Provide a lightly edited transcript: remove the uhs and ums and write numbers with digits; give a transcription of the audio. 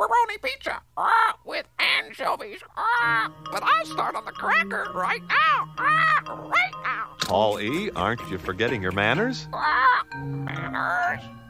pepperoni pizza with anchovies. But I'll start on the cracker right now. Right now. Paul E., aren't you forgetting your manners? Manners.